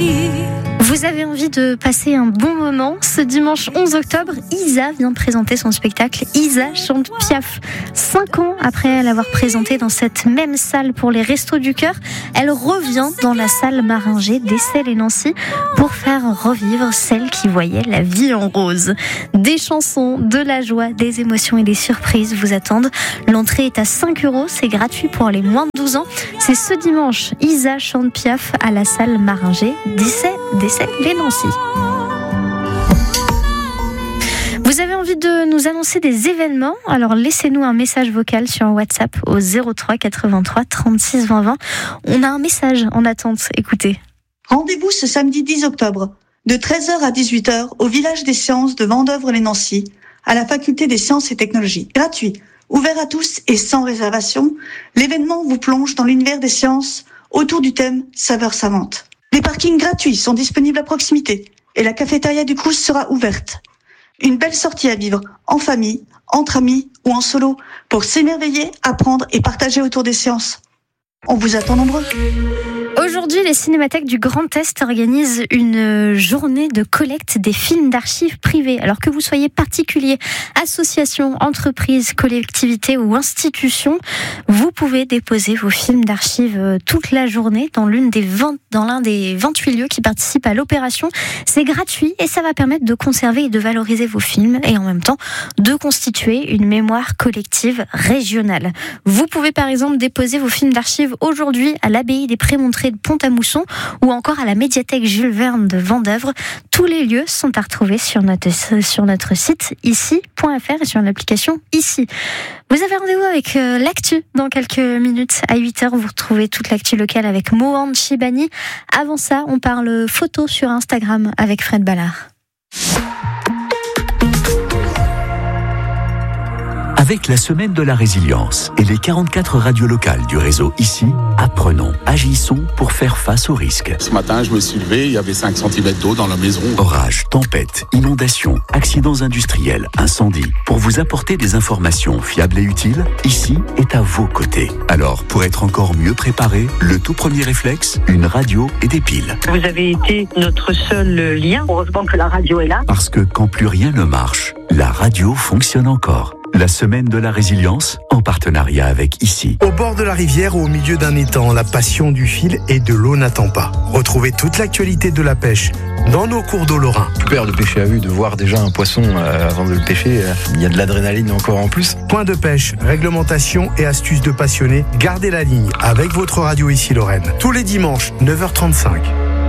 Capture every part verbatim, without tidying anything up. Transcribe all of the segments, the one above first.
Vous avez envie de passer un bon moment? Ce dimanche onze octobre, Isa vient présenter son spectacle Isa chante Piaf. Cinq ans après l'avoir présenté dans cette même salle pour les Restos du Cœur, elle revient dans la salle Maringer d'Essel et Nancy pour faire revivre celle qui voyait la vie en rose. Des chansons, de la joie, des émotions et des surprises vous attendent. L'entrée est à cinq euros, c'est gratuit pour les moins de douze ans. C'est ce dimanche, Isa chante Piaf à la salle Maringer d'Essel et Nancy. Vous avez envie de nous annoncer des événements? Alors laissez-nous un message vocal sur WhatsApp au zéro trois quatre-vingt-trois trente-six vingt vingt. On a un message en attente, écoutez. Rendez-vous ce samedi dix octobre, de treize heures à dix-huit heures, au village des sciences de Vendeuvre-les-Nancy, à la faculté des sciences et technologies. Gratuit, ouvert à tous et sans réservation, l'événement vous plonge dans l'univers des sciences autour du thème saveurs savantes. Les parkings gratuits sont disponibles à proximité et la cafétéria du Crous sera ouverte. Une belle sortie à vivre en famille, entre amis ou en solo pour s'émerveiller, apprendre et partager autour des sciences. On vous attend nombreux. Aujourd'hui, les cinémathèques du Grand Est organisent une journée de collecte des films d'archives privées. Alors que vous soyez particulier, association, entreprise, collectivité ou institution, vous pouvez déposer vos films d'archives toute la journée dans l'une des vingt, dans l'un des vingt-huit lieux qui participent à l'opération. C'est gratuit et ça va permettre de conserver et de valoriser vos films et en même temps de constituer une mémoire collective régionale. Vous pouvez par exemple déposer vos films d'archives aujourd'hui à l'abbaye des Prémontrés de Pont-à-Mousson ou encore à la médiathèque Jules Verne de Vendeuvre. Tous les lieux sont à retrouver sur notre, sur notre site ici point f r et sur l'application Ici. Vous avez rendez-vous avec euh, l'actu dans quelques minutes. À huit heures, vous retrouvez toute l'actu locale avec Mohand Chibani. Avant ça, on parle photo sur Instagram avec Fred Ballard. Avec la semaine de la résilience et les quarante-quatre radios locales du réseau Ici, apprenons, agissons pour faire face aux risques. Ce matin, je me suis levé, il y avait cinq centimètres d'eau dans la maison. Orages, tempêtes, inondations, accidents industriels, incendies. Pour vous apporter des informations fiables et utiles, Ici est à vos côtés. Alors, pour être encore mieux préparé, le tout premier réflexe, une radio et des piles. Vous avez été notre seul lien. Heureusement que la radio est là. Parce que quand plus rien ne marche, la radio fonctionne encore. La semaine de la résilience, en partenariat avec Ici. Au bord de la rivière ou au milieu d'un étang, la passion du fil et de l'eau n'attend pas. Retrouvez toute l'actualité de la pêche dans nos cours d'eau lorrains. Super de pêcher à vue, de voir déjà un poisson euh, avant de le pêcher. Euh, il y a de l'adrénaline encore en plus. Point de pêche, réglementation et astuces de passionnés. Gardez la ligne avec votre radio Ici Lorraine. Tous les dimanches, neuf heures trente-cinq.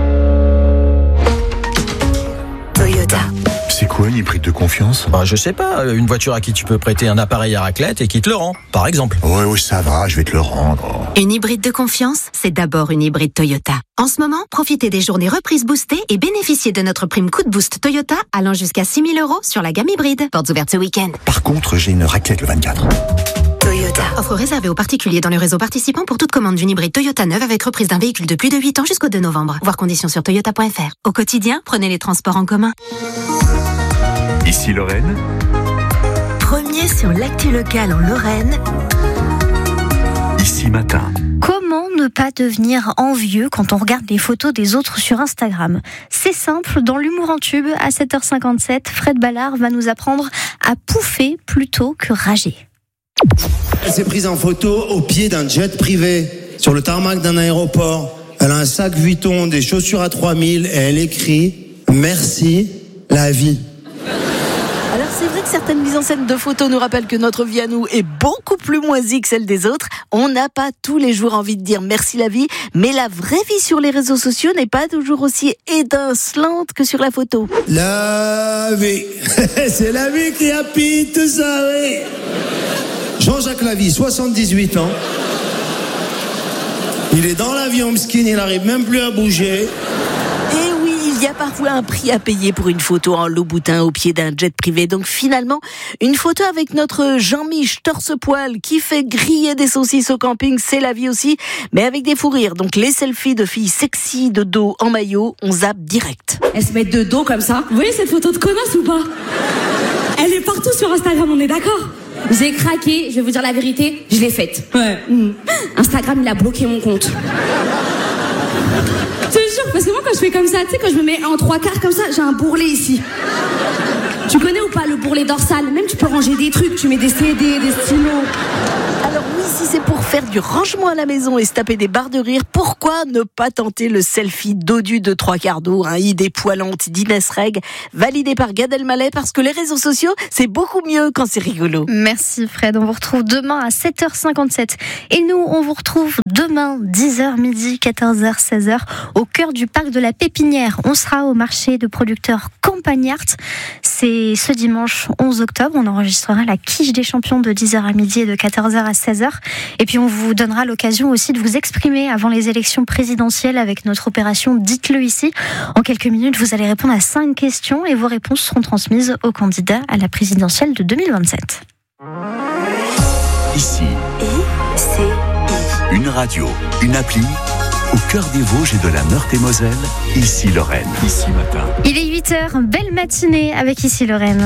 Toyota. C'est quoi une hybride de confiance? Bah, je sais pas, une voiture à qui tu peux prêter un appareil à raclette et qui te le rend, par exemple. Ouais, ouais, ça va, je vais te le rendre. Une hybride de confiance, c'est d'abord une hybride Toyota. En ce moment, profitez des journées reprises boostées et bénéficiez de notre prime coup de boost Toyota allant jusqu'à six mille euros sur la gamme hybride. Portes ouvertes ce week-end. Par contre, j'ai une raclette le vingt-quatre. Toyota. Offre réservée aux particuliers dans le réseau participant pour toute commande d'une hybride Toyota neuve avec reprise d'un véhicule de plus de huit ans jusqu'au deux novembre. Voir conditions sur toyota point f r. Au quotidien, prenez les transports en commun. Ici Lorraine. Premier sur l'actu locale en Lorraine. Ici matin. Comment ne pas devenir envieux quand on regarde les photos des autres sur Instagram? C'est simple, dans l'humour en tube, à sept heures cinquante-sept, Fred Ballard va nous apprendre à pouffer plutôt que rager. Elle s'est prise en photo au pied d'un jet privé, sur le tarmac d'un aéroport. Elle a un sac Vuitton, des chaussures à trois mille et elle écrit « Merci, la vie ». Alors c'est vrai que certaines mises en scène de photos nous rappellent que notre vie à nous est beaucoup plus moisie que celle des autres. On n'a pas tous les jours envie de dire merci la vie, mais la vraie vie sur les réseaux sociaux n'est pas toujours aussi étincelante que sur la photo. La vie, c'est la vie qui habite tout ça, oui. Jean-Jacques Lavie, soixante-dix-huit ans. Il est dans l'avion, m'skin, il n'arrive même plus à bouger. Et oui, il y a parfois un prix à payer pour une photo en louboutin au pied d'un jet privé. Donc finalement, une photo avec notre Jean-Mich torse-poil qui fait griller des saucisses au camping, c'est la vie aussi, mais avec des fous rires. Donc les selfies de filles sexy de dos en maillot, on zappe direct. Elles se mettent de dos comme ça. Vous voyez cette photo de connasse ou pas? Elle est partout sur Instagram, on est d'accord? J'ai craqué, je vais vous dire la vérité, je l'ai faite. Ouais. Mmh. Instagram, il a bloqué mon compte. Je te jure, parce que moi, quand quand je fais comme ça, tu sais, quand je me mets en trois quarts comme ça, j'ai un bourrelet ici. Tu connais ou pas le bourrelet dorsal? Même tu peux ranger des trucs, tu mets des C D, des stylos. Alors oui, si c'est pour faire du rangement à la maison et se taper des barres de rire, pourquoi ne pas tenter le selfie dodu de trois quarts d'eau, hein, idée poilante d'Inès Reg, validée par Gad Elmaleh, parce que les réseaux sociaux, c'est beaucoup mieux quand c'est rigolo. Merci Fred, on vous retrouve demain à sept heures cinquante-sept. Et nous, on vous retrouve demain, dix heures midi, quatorze heures, seize heures, au cœur du parc de la Pépinière. On sera au marché de producteurs Campagnart. C'est ce dimanche onze octobre. On enregistrera la quiche des champions de dix heures à midi et de quatorze heures à seize heures. Et puis on vous donnera l'occasion aussi de vous exprimer avant les élections présidentielles avec notre opération Dites-le ici. En quelques minutes, vous allez répondre à cinq questions et vos réponses seront transmises aux candidats à la présidentielle de deux mille vingt-sept. Ici, I, C, I. une radio, une appli, au cœur des Vosges et de la Meurthe-et-Moselle, Ici Lorraine, Ici Matin. Il est huit heures, belle matinée avec Ici Lorraine.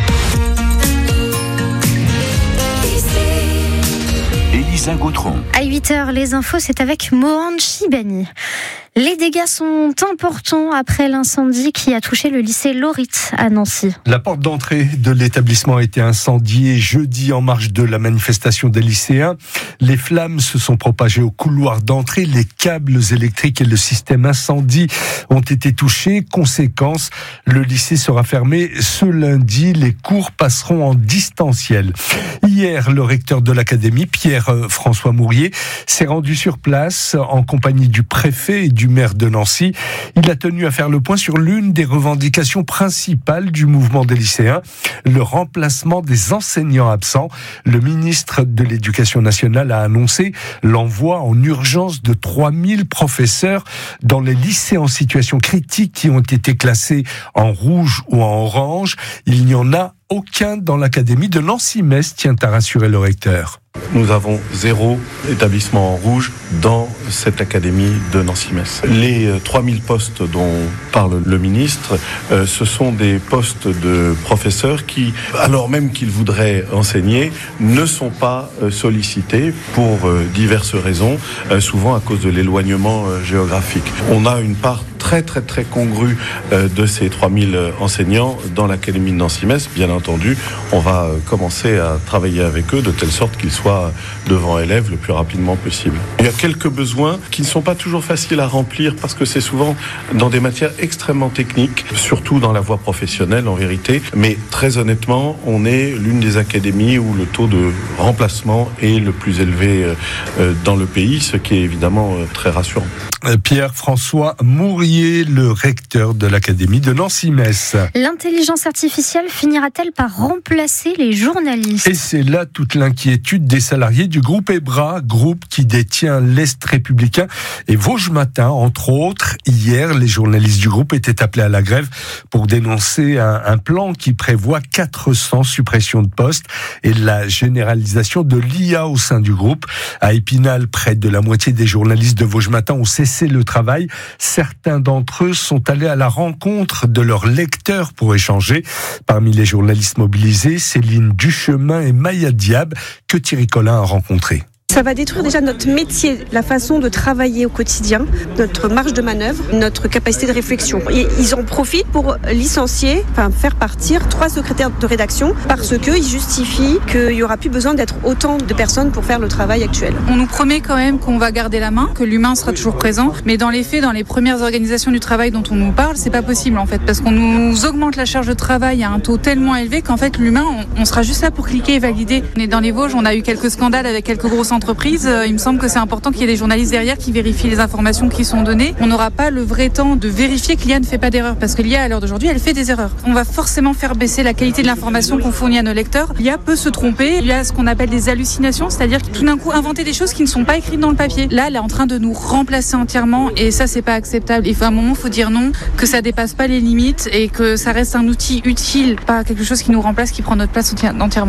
Elisa Gautron. À huit heures, les infos, c'est avec Mohan Chibani. Les dégâts sont importants après l'incendie qui a touché le lycée Laurit à Nancy. La porte d'entrée de l'établissement a été incendiée jeudi en marge de la manifestation des lycéens. Les flammes se sont propagées au couloir d'entrée. Les câbles électriques et le système incendie ont été touchés. Conséquence, le lycée sera fermé ce lundi. Les cours passeront en distanciel. Hier, le recteur de l'académie, Pierre-François Mourier, s'est rendu sur place en compagnie du préfet et du maire de Nancy. Il a tenu à faire le point sur l'une des revendications principales du mouvement des lycéens, le remplacement des enseignants absents. Le ministre de l'Éducation nationale a annoncé l'envoi en urgence de trois mille professeurs dans les lycées en situation critique qui ont été classés en rouge ou en orange. Il n'y en a aucun dans l'académie de Nancy-Metz, tient à rassurer le recteur. Nous avons zéro établissement en rouge dans cette académie de Nancy-Metz. Les trois mille postes dont parle le ministre, euh, ce sont des postes de professeurs qui, alors même qu'ils voudraient enseigner, ne sont pas euh, sollicités pour euh, diverses raisons, euh, souvent à cause de l'éloignement euh, géographique. On a une part très très très congrue euh, de ces trois mille enseignants dans l'académie de Nancy-Metz. Bien entendu, on va euh, commencer à travailler avec eux de telle sorte qu'ils soient devant élèves le plus rapidement possible. Il y a quelques besoins qui ne sont pas toujours faciles à remplir parce que c'est souvent dans des matières extrêmement techniques, surtout dans la voie professionnelle en vérité. Mais très honnêtement, on est l'une des académies où le taux de remplacement est le plus élevé euh, dans le pays, ce qui est évidemment euh, très rassurant. Pierre-François Mourier, le recteur de l'académie de Nancy-Metz. L'intelligence artificielle finira-t-elle par remplacer les journalistes ? Et c'est là toute l'inquiétude des salariés du groupe EBRA, groupe qui détient l'Est républicain et Vosges Matin, entre autres. Hier, les journalistes du groupe étaient appelés à la grève pour dénoncer un, un plan qui prévoit quatre cents suppressions de postes et la généralisation de l'I A au sein du groupe. À Épinal, près de la moitié des journalistes de Vosges Matin ont cessé le travail. Certains d'entre eux sont allés à la rencontre de leurs lecteurs pour échanger. Parmi les journalistes mobilisés, Céline Duchemin et Maya Diab, que Thierry Collin a rencontrés. Ça va détruire déjà notre métier, la façon de travailler au quotidien, notre marge de manœuvre, notre capacité de réflexion. Et ils en profitent pour licencier, enfin faire partir trois secrétaires de rédaction parce qu'ils justifient qu'il n'y aura plus besoin d'être autant de personnes pour faire le travail actuel. On nous promet quand même qu'on va garder la main, que l'humain sera toujours présent, mais dans les faits, dans les premières organisations du travail dont on nous parle, c'est pas possible en fait, parce qu'on nous augmente la charge de travail à un taux tellement élevé qu'en fait l'humain, on, on sera juste là pour cliquer et valider. On est dans les Vosges, on a eu quelques scandales avec quelques grosses entreprises. Il me semble que c'est important qu'il y ait des journalistes derrière qui vérifient les informations qui sont données. On n'aura pas le vrai temps de vérifier que l'I A ne fait pas d'erreur, parce que l'I A à l'heure d'aujourd'hui, elle fait des erreurs. On va forcément faire baisser la qualité de l'information qu'on fournit à nos lecteurs. L'I A peut se tromper. Il y a ce qu'on appelle des hallucinations, c'est-à-dire tout d'un coup inventer des choses qui ne sont pas écrites dans le papier. Là, elle est en train de nous remplacer entièrement et ça, c'est pas acceptable. Il faut à un moment, il faut dire non, que ça dépasse pas les limites et que ça reste un outil utile, pas quelque chose qui nous remplace, qui prend notre place entièrement, quoi.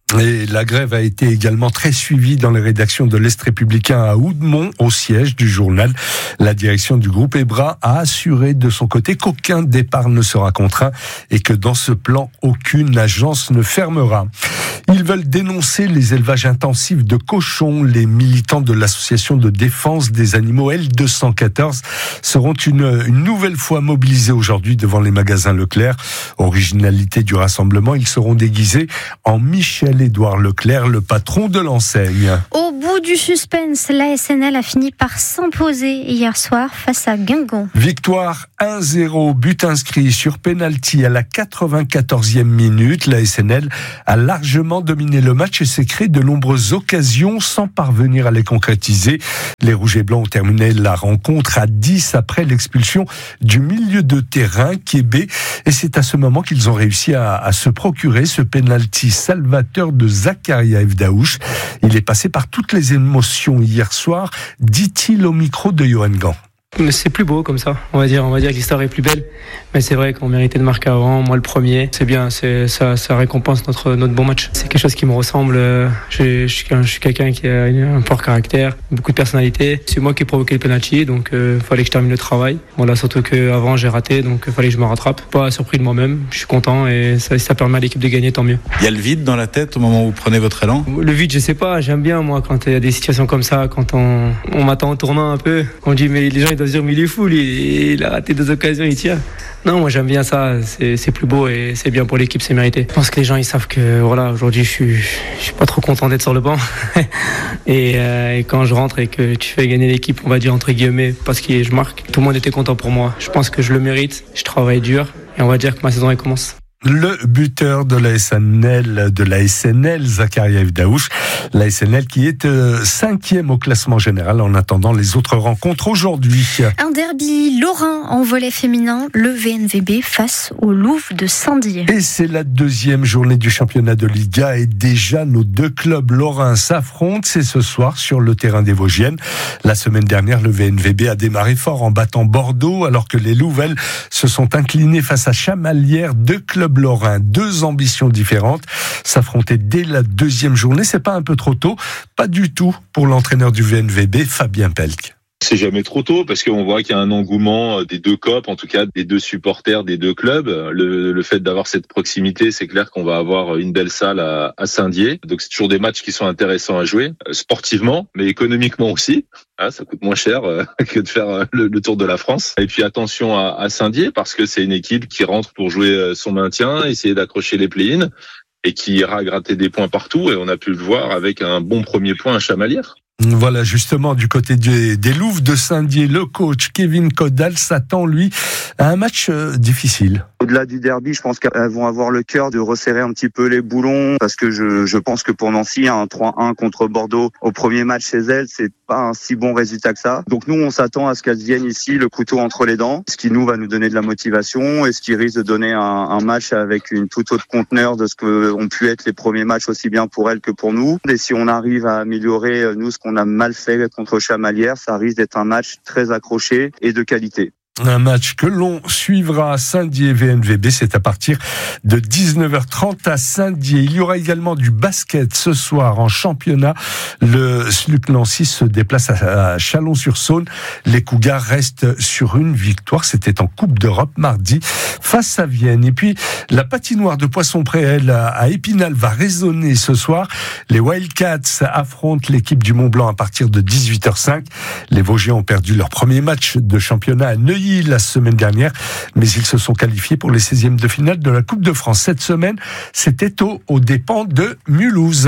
Et la grève a été également très suivie dans les rédactions de l'Est républicain à Oudemont, au siège du journal. La direction du groupe Ebra a assuré de son côté qu'aucun départ ne sera contraint et que dans ce plan, aucune agence ne fermera. Ils veulent dénoncer les élevages intensifs de cochons. Les militants de l'association de défense des animaux L deux cent quatorze seront une, une nouvelle fois mobilisés aujourd'hui devant les magasins Leclerc. Originalité du rassemblement, ils seront déguisés en Michel-Édouard Leclerc, le patron de l'enseigne. Au bout du suspense, l'A S N L a fini par s'imposer hier soir face à Guingamp. Victoire un zéro, but inscrit sur pénalty à la quatre-vingt-quatorzième minute. L'A S N L a largement dominé le match et s'est créé de nombreuses occasions sans parvenir à les concrétiser. Les Rouges et Blancs ont terminé la rencontre à dix après l'expulsion du milieu de terrain Kébé, et c'est à ce moment qu'ils ont réussi à, à se procurer ce pénalty salvateur de Zakaria Evdaouch. Il est passé par toutes les émotions hier soir, dit-il au micro de Johan Gant. Mais c'est plus beau comme ça, on va dire. On va dire que l'histoire est plus belle. Mais c'est vrai qu'on méritait de marquer avant, moi le premier. C'est bien, c'est, ça, ça récompense notre, notre bon match. C'est quelque chose qui me ressemble. Je, je, je suis quelqu'un qui a un fort caractère, beaucoup de personnalité. C'est moi qui ai provoqué le penalty, donc il euh, fallait que je termine le travail. Bon là, surtout qu'avant j'ai raté, donc il fallait que je me rattrape. Pas surpris de moi-même, je suis content et ça, ça permet à l'équipe de gagner, tant mieux. Il y a le vide dans la tête au moment où vous prenez votre élan ? Le vide, je sais pas, j'aime bien moi quand il y a des situations comme ça, quand on, on m'attend en tournant un peu. On dit mais les gens ils doivent dire mais il est fou, lui, il a raté deux occasions, il tire. Non, moi j'aime bien ça, c'est, c'est plus beau et c'est bien pour l'équipe, c'est mérité. Je pense que les gens ils savent que voilà, aujourd'hui je suis, je suis pas trop content d'être sur le banc. et, euh, et quand je rentre et que tu fais gagner l'équipe, on va dire entre guillemets, parce que je marque, tout le monde était content pour moi. Je pense que je le mérite, je travaille dur et on va dire que ma saison elle commence. Le buteur de la S N L, de la S N L, Zakaria Evdaouch, la S N L qui est euh, cinquième au classement général en attendant les autres rencontres aujourd'hui. Un derby lorrain en volley féminin, le V N V B face au Louvre de Saint-Dié. Et c'est la deuxième journée du championnat de Liga et déjà nos deux clubs lorrains s'affrontent. C'est ce soir sur le terrain des Vosgiennes. La semaine dernière, le V N V B a démarré fort en battant Bordeaux alors que les Louvelles se sont inclinés face à Chamalières, deux clubs lorrains, deux ambitions différentes, s'affronter dès la deuxième journée. C'est pas un peu trop tôt? Pas du tout pour l'entraîneur du V N V B, Fabien Pelk. C'est jamais trop tôt parce qu'on voit qu'il y a un engouement des deux copes, en tout cas des deux supporters des deux clubs. Le, le fait d'avoir cette proximité, c'est clair qu'on va avoir une belle salle à, à Saint-Dié. Donc c'est toujours des matchs qui sont intéressants à jouer, sportivement, mais économiquement aussi. Ah, ça coûte moins cher euh, que de faire le, le tour de la France. Et puis attention à, à Saint-Dié parce que c'est une équipe qui rentre pour jouer son maintien, essayer d'accrocher les play-ins et qui ira gratter des points partout. Et on a pu le voir avec un bon premier point à Chamalières. Voilà, justement, du côté des, des Louves de Saint-Dié, le coach Kevin Caudal s'attend, lui, à un match euh, difficile. Au-delà du derby, je pense qu'elles vont avoir le cœur de resserrer un petit peu les boulons parce que je, je pense que pour Nancy, un trois un contre Bordeaux au premier match chez elles, c'est pas un si bon résultat que ça. Donc nous, on s'attend à ce qu'elles viennent ici le couteau entre les dents, ce qui nous va nous donner de la motivation et ce qui risque de donner un, un match avec une toute autre conteneur de ce que ont pu être les premiers matchs aussi bien pour elles que pour nous. Et si on arrive à améliorer, nous, ce qu'on a mal fait contre Chamalières, ça risque d'être un match très accroché et de qualité. Un match que l'on suivra à Saint-Dié V N V B, c'est à partir de dix-neuf heures trente à Saint-Dié. Il y aura également du basket ce soir en championnat. Le S L U C Nancy se déplace à Chalon-sur-Saône. Les Cougars restent sur une victoire. C'était en Coupe d'Europe mardi face à Vienne. Et puis, la patinoire de Poisson-Préel à Épinal va résonner ce soir. Les Wildcats affrontent l'équipe du Mont-Blanc à partir de dix-huit heures cinq. Les Vosgiens ont perdu leur premier match de championnat à Neuilly la semaine dernière, mais ils se sont qualifiés pour les seizièmes de finale de la Coupe de France. Cette semaine, c'était au, aux dépens de Mulhouse.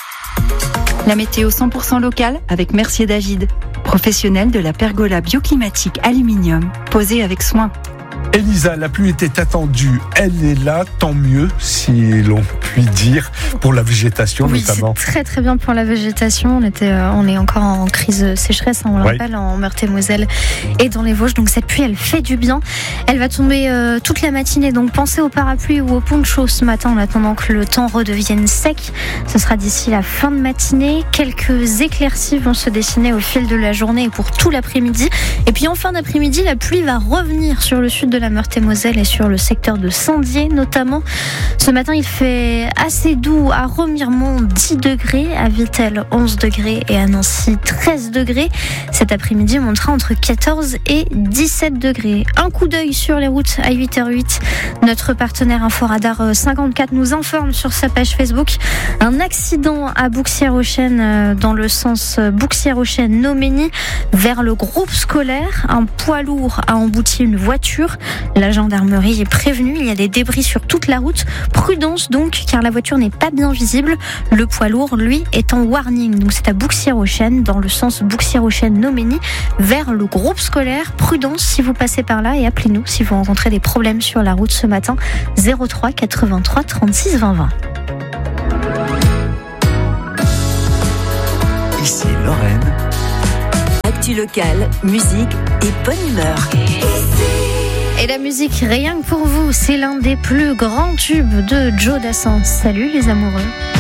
La météo cent pour cent locale avec Mercier David, professionnel de la pergola bioclimatique aluminium, posée avec soin. Elisa, la pluie était attendue, elle est là, tant mieux si l'on peut dire, pour la végétation oui, notamment. C'est très très bien pour la végétation, on, était, euh, on est encore en crise sécheresse, on le oui. rappelle, en Meurthe-et-Moselle et dans les Vosges, donc cette pluie elle fait du bien, elle va tomber euh, toute la matinée, donc pensez au parapluie ou au poncho ce matin en attendant que le temps redevienne sec, ce sera d'ici la fin de matinée, quelques éclaircies vont se dessiner au fil de la journée et pour tout l'après-midi, et puis en fin d'après-midi la pluie va revenir sur le sud de la Meurthe-et-Moselle et sur le secteur de Sandier notamment. Ce matin, il fait assez doux à Remiremont, dix degrés, à Vittel, onze degrés et à Nancy, treize degrés. Cet après-midi, on montera entre quatorze et dix-sept degrés. Un coup d'œil sur les routes à huit heures huit. Notre partenaire Inforadar cinquante-quatre nous informe sur sa page Facebook un accident à Bouxières-aux-Chênes dans le sens Bouxières-aux-Chênes-Noménie vers le groupe scolaire. Un poids lourd a embouti une voiture. La gendarmerie est prévenue. Il y a des débris sur toute la route. Prudence donc, car la voiture n'est pas bien visible. Le poids lourd, lui, est en warning. Donc c'est à Bouxières-aux-Chênes dans le sens Bouxières-aux-Chênes-Noménie vers le groupe scolaire. Prudence si vous passez par là et appelez-nous si vous rencontrez des problèmes sur la route ce matin. zéro trois quatre-vingt-trois trente-six vingt vingt. Ici Lorraine. Actu locale, musique et bonne humeur. Et la musique, rien que pour vous, c'est l'un des plus grands tubes de Joe Dassin. Salut les amoureux.